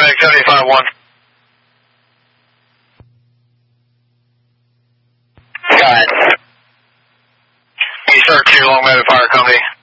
Meg 75-1. Got it. You start 2 Long Meadow Fire Company.